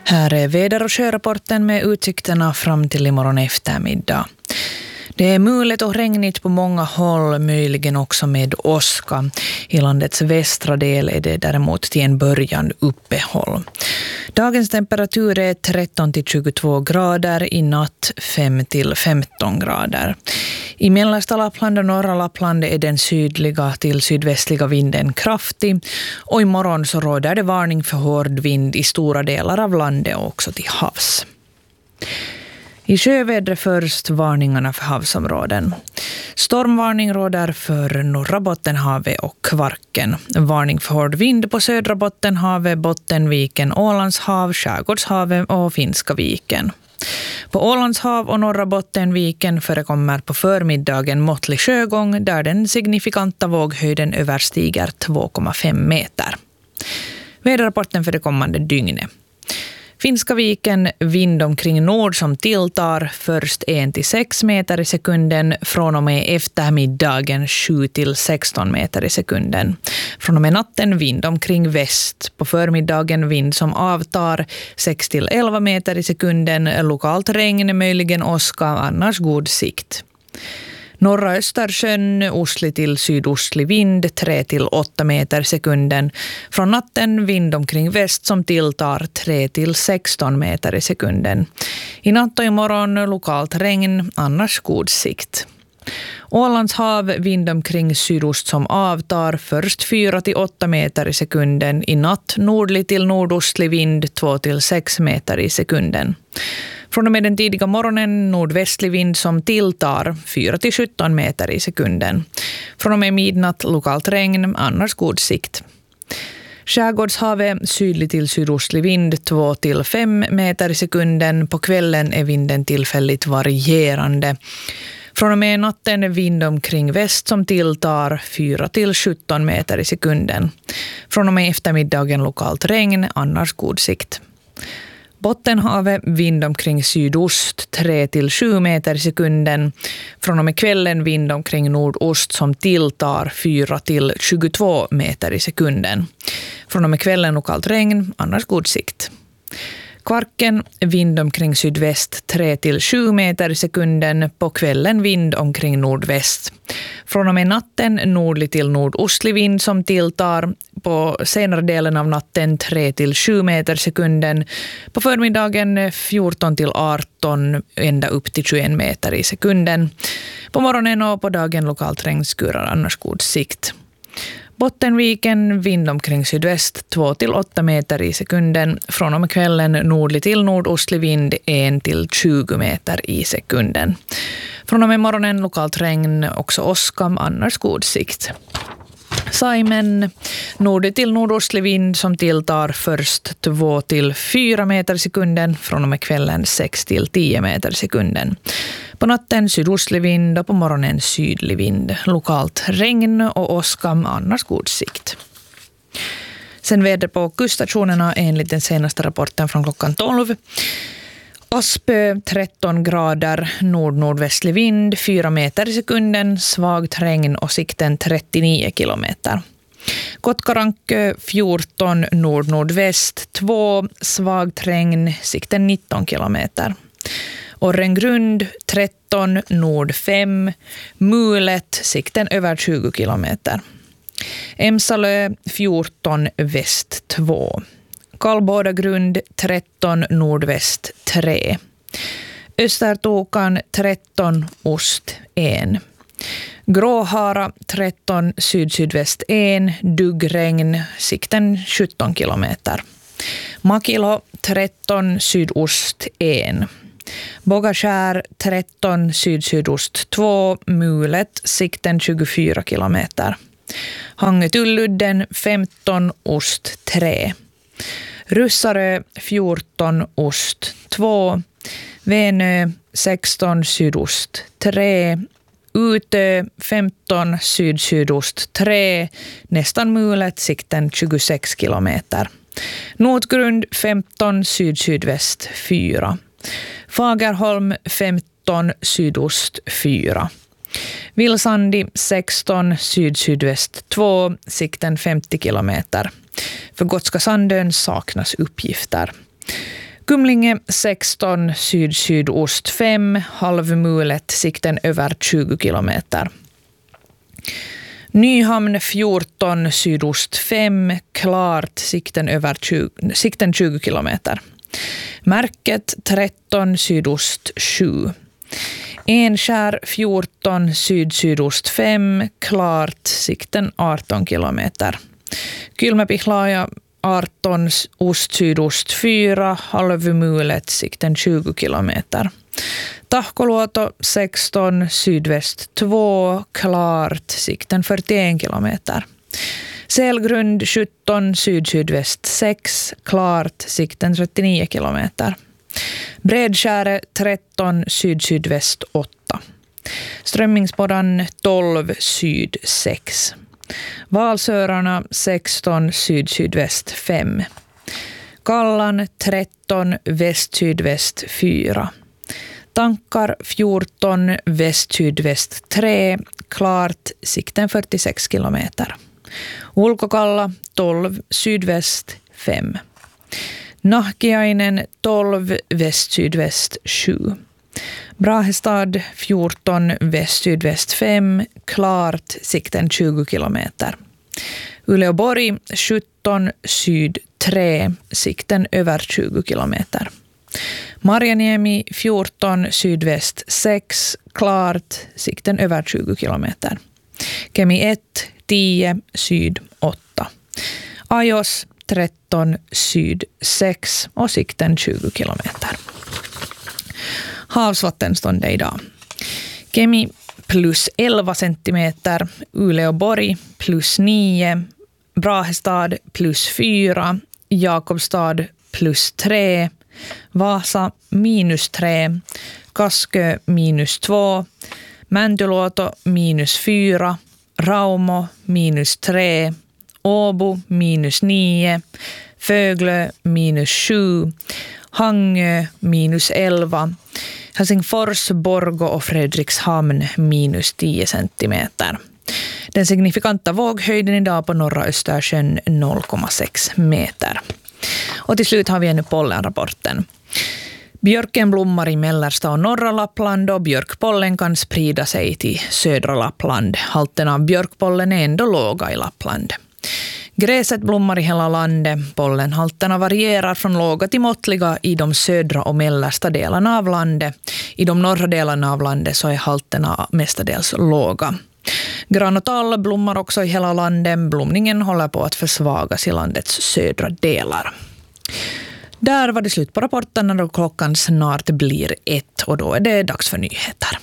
Här är väder- och sjörapporten med utsikterna fram till imorgon eftermiddag. Det är mulet och regnigt på många håll, möjligen också med åska. I landets västra del är det däremot till en början uppehåll. Dagens temperatur är 13 till 22 grader, i natt 5 till 15 grader. I mellersta Lappland och norra Lappland är den sydliga till sydvästliga vinden kraftig, och imorgon så råder det varning för hård vind i stora delar av landet och också till havs. I sjövädret först varningarna för havsområden. Stormvarning råder för norra Bottenhavet och Kvarken. Varning för hård vind på södra Bottenhavet, Bottenviken, Ålandshav, Skärgårdshavet och Finska viken. På Ålandshav och norra Bottenviken förekommer på förmiddagen måttlig sjögång där den signifikanta våghöjden överstiger 2,5 meter. Väderrapporten för det kommande dygnet. Finska viken, vind omkring nord som tilltar, först 1 till 6 meter i sekunden, från och med eftermiddagen 7 till 16 meter i sekunden. Från och med natten vind omkring väst, på förmiddagen vind som avtar 6 till 11 meter i sekunden, lokalt regn, möjligen åska, annars god sikt. Norra Östersjön, ostlig till sydostlig vind, 3 till 8 meter i sekunden. Från natten vind omkring väst som tilltar 3 till 16 meter i sekunden. I natt och imorgon lokalt regn, annars god sikt. Ålandshav, vind omkring sydost som avtar, först 4 till 8 meter i sekunden. I natt nordlig till nordostlig vind, 2 till 6 meter i sekunden. Från och med den tidiga morgonen nordvästlig vind som tilltar 4 till 17 meter i sekunden. Från och med midnatt lokalt regn, annars god sikt. Skärgårdshavet, sydlig till sydostlig vind 2 till 5 meter i sekunden. På kvällen är vinden tillfälligt varierande. Från och med natten vind omkring väst som tilltar 4 till 17 meter i sekunden. Från och med eftermiddagen lokalt regn, annars god sikt. Bottenhavet, vind omkring sydost 3 till 7 meter i sekunden. Från och med kvällen vind omkring nordost som tilltar 4 till 22 meter i sekunden. Från och med kvällen lokalt regn, annars god sikt. Kvarken, vind omkring sydväst 3 till 7 meter i sekunden. På kvällen vind omkring nordväst. Från och med natten nordlig till nordostlig vind som tilltar. På senare delen av natten 3 till 7 meter i sekunden. På förmiddagen 14 till 18, ända upp till 21 meter i sekunden. På morgonen och på dagen lokalt regnskurar, annars god sikt. Bottenviken, vind omkring sydväst 2 till 8 meter i sekunden. Från och med kvällen nordlig till nordostlig vind 1 till 20 meter i sekunden. Från och med morgonen lokalt regn, också åska, annars god sikt. Saimen, nordlig till nordostlig vind som tilltar först 2 till 4 meter i sekunden. Från och med kvällen 6 till 10 meter i sekunden. På natten sydostlig vind och på morgonen sydlig vind. Lokalt regn och åska, annars god sikt. Sen väder på kuststationerna enligt den senaste rapporten från klockan 12. Aspö 13 grader, nord-nordvästlig vind 4 meter i sekunden, svagt regn och sikten 39 kilometer. Kotkarankö 14, nord-nordväst 2, svagt regn, sikten 19 kilometer. Orrengrund 13, nord 5, mulet, sikten över 20 kilometer. Emsalö 14, väst 2. Kallbådagrund 13, nordväst 3. Östertokan 13, ost 1. Gråhara 13, syd-sydväst 1, duggregn, sikten 17 kilometer. Makilo 13, sydost 1. Bågaskär 13, syd-sydost 2, mulet, sikten 24 kilometer. Hangetulludden 15, ost 3. Russarö 14, ost 2. Venö 16, sydost 3. Utö 15, syd-sydost 3. Nästan mulet, sikten 26 kilometer. Notgrund 15, syd-sydväst 4. Fagerholm 15, sydost 4. Vilsandi 16, syd-sydväst 2, sikten 50 kilometer. För Gotska Sandön saknas uppgifter. Kumlinge 16, syd-sydost 5, halvmulet, sikten över 20 kilometer. Nyhamn 14, sydost 5, klart, sikten 20 kilometer. Märket 13, sydost 7. Enskär 14, syd-sydost 5, klart, sikten 18 kilometer. Kylmäpihlaja 18, ost-sydost 4, halvmulet, sikten 20 kilometer. Tahkoluoto 16, sydväst 2, klart, sikten 41 kilometer. Selgrund 17, syd-sydväst 6, klart, sikten 39 kilometer. Bredskäre 13, syd-sydväst 8. Strömmingsborran 12, syd 6. Valsörarna 16, syd-sydväst 5. Kallan 13, väst-sydväst 4. Tankar 14, väst-sydväst 3, klart, sikten 46 kilometer. Ulkokalla 12, sydväst 5. Nahkiainen 12, väst-sydväst 7. Brahestad 14, väst-sydväst 5, klart, sikten 20 kilometer. Uleåborg 17, syd 3, sikten över 20 kilometer. Marjaniemi 14, sydväst 6, klart, sikten över 20 kilometer. Kemi 1, 10, syd 8. Ajos 13, syd 6 och sikten 20 kilometer. Havsvattenståndet idag. Kemi plus 11 centimeter, Uleåborg plus 9, Brahestad plus 4, Jakobstad plus 3, Vasa minus 3, Kaskö minus 2, Mäntyluoto minus 4, Raumo minus 3, Åbo minus 9, Föglö minus 7, Hangö minus 11, Helsingfors, Borgå och Fredrikshamn minus 10 centimeter. Den signifikanta våghöjden idag på norra Östersjön 0,6 meter. Och till slut har vi ännu pollenrapporten. Björken blommar i mellersta och norra Lappland och björkpollen kan sprida sig till södra Lappland. Halten av björkpollen är ändå låga i Lappland. Gräset blommar i hela landet. Pollenhalterna varierar från låga till måttliga i de södra och mellersta delarna av landet. I de norra delarna av landet så är halterna mestadels låga. Gran och tall blommar också i hela landet. Blomningen håller på att försvagas i landets södra delar. Där var det slut på rapporten och klockan snart blir 1 och då är det dags för nyheter.